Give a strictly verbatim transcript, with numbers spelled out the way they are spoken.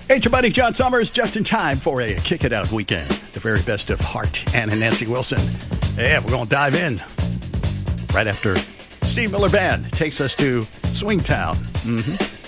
Hey, it's your buddy John Summers, just in time for a Kick It Out weekend. The very best of Hart and Nancy Wilson. Yeah, we're going to dive in right after Steve Miller Band takes us to Swingtown. Mm-hmm.